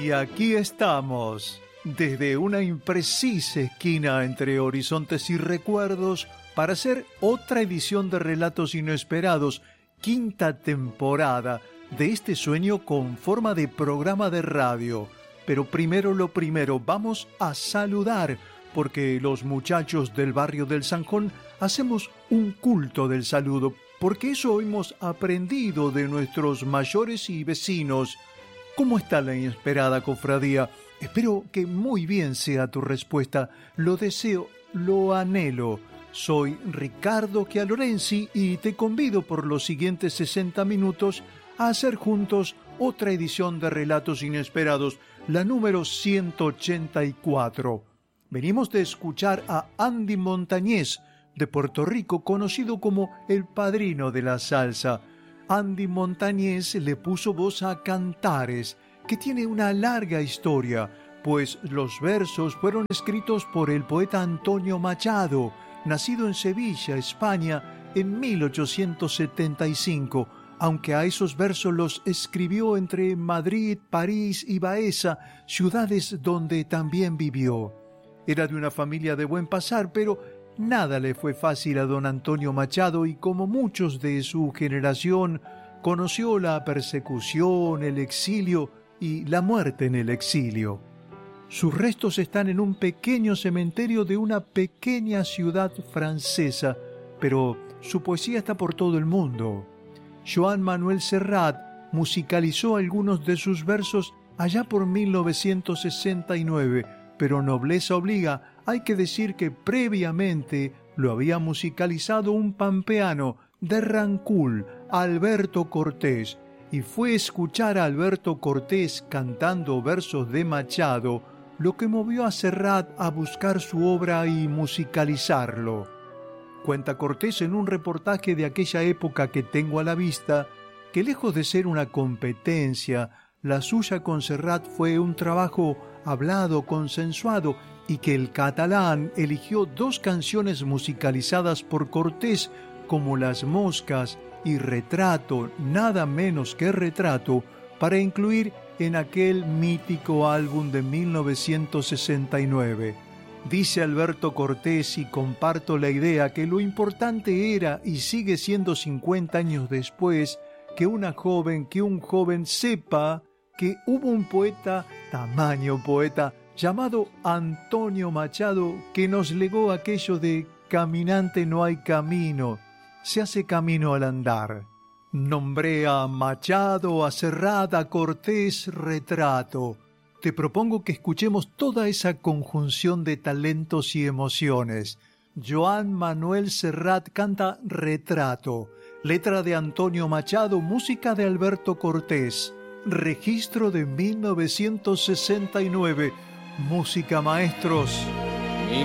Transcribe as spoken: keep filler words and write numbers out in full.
Y aquí estamos, desde una imprecisa esquina entre horizontes y recuerdos, para hacer otra edición de Relatos Inesperados, quinta temporada de este sueño con forma de programa de radio. Pero primero lo primero, vamos a saludar, porque los muchachos del barrio del Zanjón hacemos un culto del saludo, porque eso hemos aprendido de nuestros mayores y vecinos. ¿Cómo está la inesperada cofradía? Espero que muy bien sea tu respuesta. Lo deseo, lo anhelo. Soy Ricardo Chialorenzi y te convido por los siguientes sesenta minutos a hacer juntos otra edición de Relatos Inesperados, la número ciento ochenta y cuatro. Venimos de escuchar a Andy Montañez, de Puerto Rico, conocido como el padrino de la salsa. Andy Montañez le puso voz a Cantares, que tiene una larga historia, pues los versos fueron escritos por el poeta Antonio Machado, nacido en Sevilla, España, en mil ochocientos setenta y cinco, aunque a esos versos los escribió entre Madrid, París y Baeza, ciudades donde también vivió. Era de una familia de buen pasar, pero nada le fue fácil a don Antonio Machado y, como muchos de su generación, conoció la persecución, el exilio y la muerte en el exilio. Sus restos están en un pequeño cementerio de una pequeña ciudad francesa, pero su poesía está por todo el mundo. Joan Manuel Serrat musicalizó algunos de sus versos allá por mil novecientos sesenta y nueve, pero nobleza obliga, hay que decir que previamente lo había musicalizado un pampeano de Rancul, Alberto Cortés, y fue escuchar a Alberto Cortés cantando versos de Machado lo que movió a Serrat a buscar su obra y musicalizarlo. Cuenta Cortés en un reportaje de aquella época que tengo a la vista, que lejos de ser una competencia, la suya con Serrat fue un trabajo hablado, consensuado, y que el catalán eligió dos canciones musicalizadas por Cortés como Las Moscas y Retrato, nada menos que Retrato, para incluir en aquel mítico álbum de mil novecientos sesenta y nueve. Dice Alberto Cortés, y comparto la idea, que lo importante era y sigue siendo cincuenta años después que una joven, que un joven sepa que hubo un poeta, tamaño poeta, llamado Antonio Machado, que nos legó aquello de caminante no hay camino, se hace camino al andar. Nombré a Machado, a Serrat, a Cortés, Retrato. Te propongo que escuchemos toda esa conjunción de talentos y emociones. Joan Manuel Serrat canta Retrato, letra de Antonio Machado, música de Alberto Cortés, registro de mil novecientos sesenta y nueve. Música, maestros.